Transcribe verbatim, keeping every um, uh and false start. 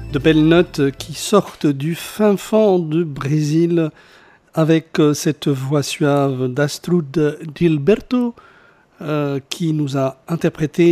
De belles notes qui sortent du fin fond du Brésil avec cette voix suave d'Astrud Gilberto euh, qui nous a interprété